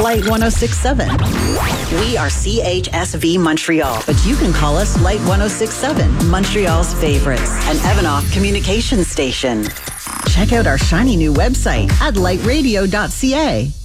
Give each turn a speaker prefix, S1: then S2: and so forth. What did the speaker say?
S1: Light 106.7. We are CHSV Montreal, but you can call us Light 106.7, Montreal's favorites, an Evanoff communication station. Check out our shiny new website at lightradio.ca.